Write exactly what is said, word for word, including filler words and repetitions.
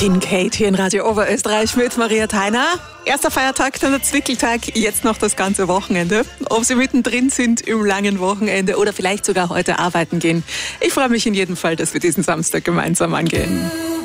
Kincaid hier in Radio Oberösterreich mit Maria Theiner. Erster Feiertag, dann der Zwickeltag, jetzt noch das ganze Wochenende. Ob Sie mittendrin sind im langen Wochenende oder vielleicht sogar heute arbeiten gehen. Ich freue mich in jedem Fall, dass wir diesen Samstag gemeinsam angehen.